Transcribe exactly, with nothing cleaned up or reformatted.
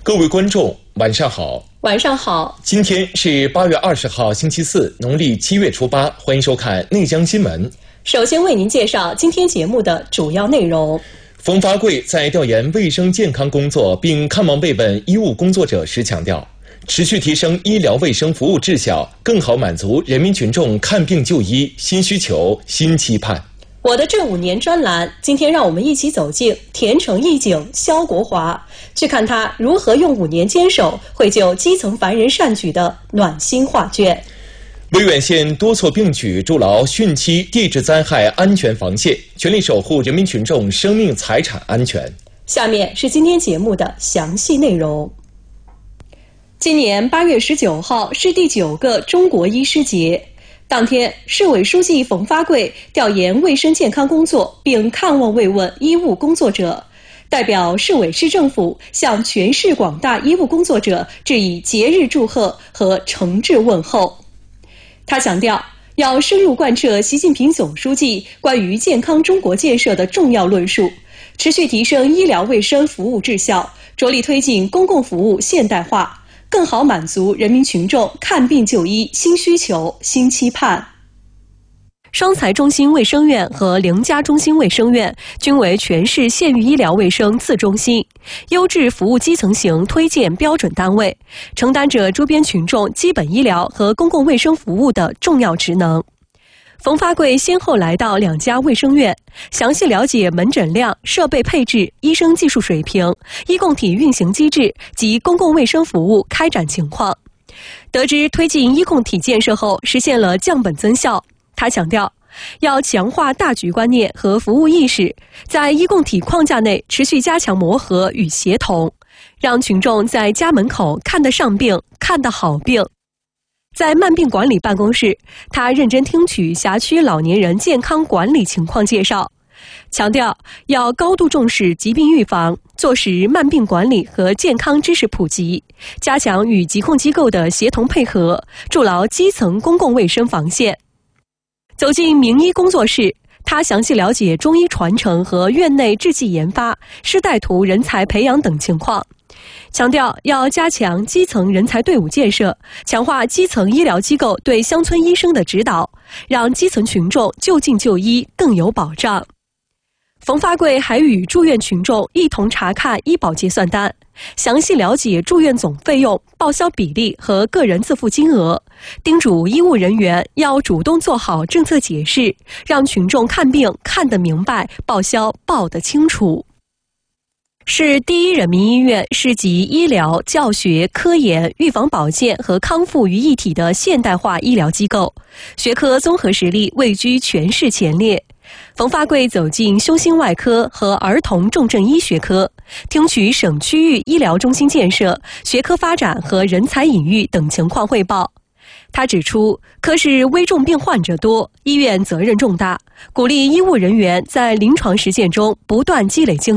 各位观众，晚上好。 晚上好。 今天是八月二十号，星期四，农历七月初八。欢迎收看内江新闻。 首先为您介绍今天节目的主要内容。 冯发贵在调研卫生健康工作并看望慰问医务工作者时强调，持续提升医疗卫生服务质效，更好满足人民群众看病就医新需求、新期盼。 我的这五年专栏，今天让我们一起走进田城义警肖国华，去看他如何用五年坚守绘就基层凡人善举的暖心画卷。 威远县多措并举，筑牢汛期地质灾害安全防线，全力守护人民群众生命财产安全。 下面是今天节目的详细内容。今年八月十九号是第九个中国医师节。当天，市委书记冯发贵调研卫生健康工作，并看望慰问医务工作者，代表市委市政府向全市广大医务工作者致以节日祝贺和诚挚问候。他强调，要深入贯彻习近平总书记关于健康中国建设的重要论述，持续提升医疗卫生服务质效，着力推进公共服务现代化，更好满足人民群众看病就医新需求、新期盼。双财中心卫生院和凌家中心卫生院均为全市县域医疗卫生次中心，优质服务基层型推荐标准单位，承担着周边群众基本医疗和公共卫生服务的重要职能。冯发贵先后来到两家卫生院，详细了解门诊量、设备配置、医生技术水平、医共体运行机制及公共卫生服务开展情况。得知推进医共体建设后实现了降本增效，他强调，要强化大局观念和服务意识，在医共体框架内持续加强磨合与协同，让群众在家门口看得上病、看得好病。在慢病管理办公室，他认真听取辖区老年人健康管理情况介绍，强调要高度重视疾病预防，做实慢病管理和健康知识普及，加强与疾控机构的协同配合，筑牢基层公共卫生防线。走进名医工作室，他详细了解中医传承和院内制剂研发、师带徒人才培养等情况，强调要加强基层人才队伍建设，强化基层医疗机构对乡村医生的指导，让基层群众就近就医更有保障。冯发贵还与住院群众一同查看医保结算单，详细了解住院总费用、报销比例和个人自付金额，叮嘱医务人员要主动做好政策解释，让群众看病看得明白，报销报得清楚。市第一人民医院是集医疗、教学、科研、预防保健和康复于一体的现代化医疗机构，学科综合实力位居全市前列。冯发贵走进胸心外科和儿童重症医学科，听取省区域医疗中心建设、学科发展和人才引育等情况汇报。他指出，科室危重病患者多，医院责任重大，鼓励医务人员在临床实践中不断积累经验。